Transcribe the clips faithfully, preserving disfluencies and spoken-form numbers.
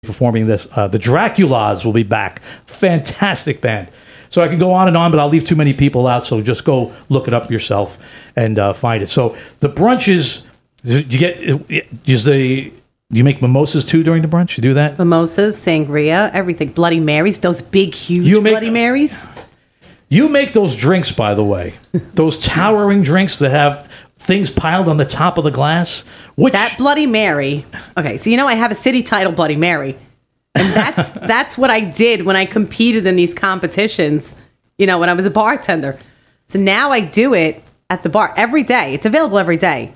performing this. Uh, the Draculas will be back. Fantastic band. So I can go on and on, but I'll leave too many people out. So just go look it up yourself and uh, find it. So the brunches, you get is the you make mimosas too during the brunch? You do that? Mimosas, sangria, everything. Bloody Marys, those big, huge You make- Bloody Marys. You make those drinks, by the way. Those towering drinks that have things piled on the top of the glass. Which That Bloody Mary. Okay, so you know I have a city title, Bloody Mary. And that's that's what I did when I competed in these competitions, you know, when I was a bartender. So now I do it at the bar every day. It's available every day.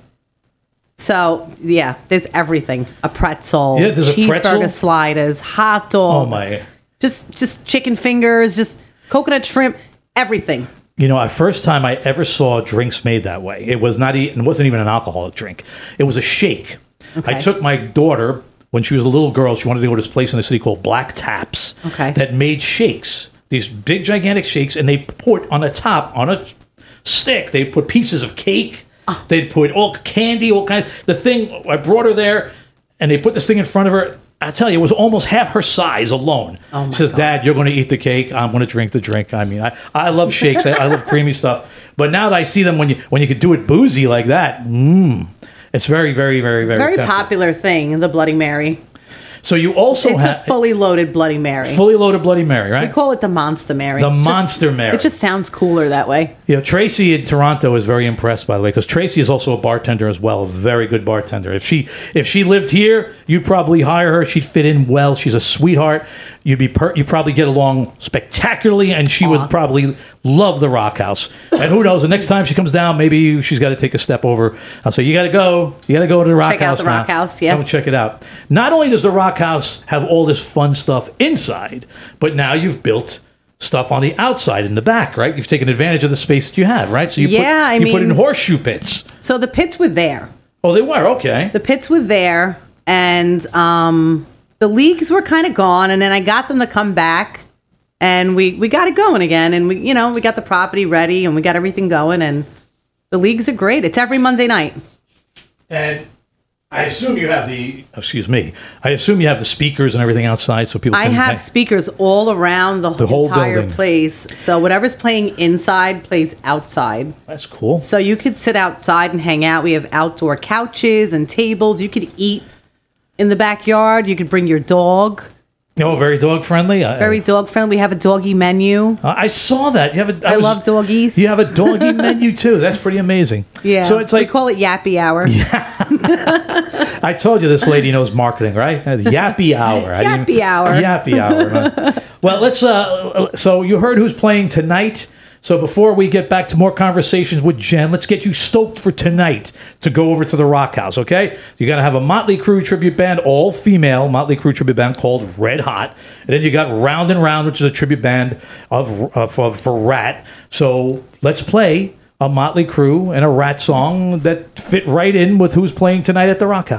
So, yeah, there's everything. A pretzel, Yeah, there's a cheeseburger pretzel? sliders, hot dog. Oh my! Just, just chicken fingers, just coconut shrimp, everything. You know, the first time I ever saw drinks made that way, it was not. E- it wasn't even an alcoholic drink. It was a shake. Okay. I took my daughter when she was a little girl. She wanted to go to this place in the city called Black Taps. Okay. That made shakes. These big, gigantic shakes, and they put on the top on a stick. They put pieces of cake. Oh. They'd put all candy, all kinds. The thing I brought her there, and they put this thing in front of her. I tell you, it was almost half her size alone. Oh my she says, God. "Dad, you're going to eat the cake. I'm going to drink the drink." I mean, I, I love shakes. I, I love creamy stuff. But now that I see them when you when you could do it boozy like that, mmm, it's very, very, very, very, Very tempting. popular thing, the Bloody Mary. So you also It's have a fully loaded Bloody Mary. fully loaded Bloody Mary, right? We call it the Monster Mary. The Just- Monster Mary. It just sounds cooler that way. You know, Tracy in Toronto is very impressed, by the way, because Tracy is also a bartender as well, a very good bartender. If she if she lived here, you'd probably hire her. She'd fit in well. She's a sweetheart. You'd be per- you'd probably get along spectacularly, and she would probably love the Rock House. And who knows? The next time she comes down, maybe she's got to take a step over. I'll say, you got to go. You got to go to the Rock Check out House. the now. Rock House, yeah. Come and check it out. Not only does the Rock House have all this fun stuff inside, but now you've built stuff on the outside in the back, right? You've taken advantage of the space that you have, right? So you Yeah, put, I you put in mean- horseshoe pits. So the pits were there. Oh, they were okay. The pits were there, and um, the leagues were kind of gone. And then I got them to come back, and we we got it going again. And we, you know, we got the property ready, and we got everything going. And the leagues are great. It's every Monday night. And I assume you have the excuse me. I assume you have the speakers and everything outside, so people. I can have speakers all around the, The whole entire building. place. So whatever's playing inside plays outside. That's cool. So you could sit outside and hang out. We have outdoor couches and tables. You could eat in the backyard. You could bring your dog. Oh, very dog friendly. Very dog friendly. We have a doggy menu. I, I saw that. You have a. I was- love doggies. You have a doggy menu too. That's pretty amazing. Yeah. So it's we like call it Yappy Hour. I told you, this lady knows marketing, right? Uh, Yappy hour. I didn't- Yappy hour. Yappy hour. Huh? Well, let's. Uh, so you heard who's playing tonight. So before we get back to more conversations with Jen, let's get you stoked for tonight to go over to the Rock House. Okay, you got to have a Motley Crue tribute band, all female Motley Crue tribute band called Red Hot, and then you got Round and Round, which is a tribute band of, of, of for Rat. So let's play a Motley Crue and a Rat song that fit right in with who's playing tonight at the Rock House.